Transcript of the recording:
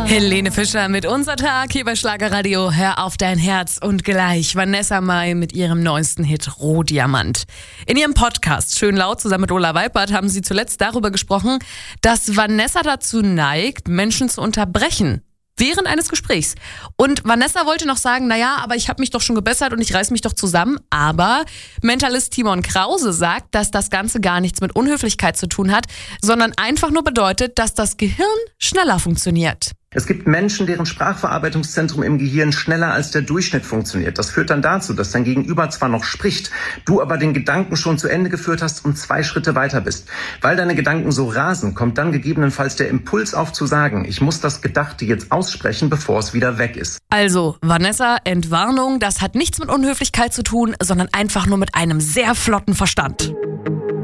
Helene Fischer mit Unser Tag hier bei Schlagerradio. Hör auf dein Herz. Und gleich Vanessa Mai mit ihrem neuesten Hit Rohdiamant. In ihrem Podcast Schön laut zusammen mit Ola Weipert haben sie zuletzt darüber gesprochen, dass Vanessa dazu neigt, Menschen zu unterbrechen während eines Gesprächs. Und Vanessa wollte noch sagen, naja, aber ich habe mich doch schon gebessert und ich reiß mich doch zusammen. Aber Mentalist Timon Krause sagt, dass das Ganze gar nichts mit Unhöflichkeit zu tun hat, sondern einfach nur bedeutet, dass das Gehirn schneller funktioniert. Es gibt Menschen, deren Sprachverarbeitungszentrum im Gehirn schneller als der Durchschnitt funktioniert. Das führt dann dazu, dass dein Gegenüber zwar noch spricht, du aber den Gedanken schon zu Ende geführt hast und 2 Schritte weiter bist. Weil deine Gedanken so rasen, kommt dann gegebenenfalls der Impuls auf zu sagen, ich muss das Gedachte jetzt aussprechen, bevor es wieder weg ist. Also, Vanessa, Entwarnung, das hat nichts mit Unhöflichkeit zu tun, sondern einfach nur mit einem sehr flotten Verstand.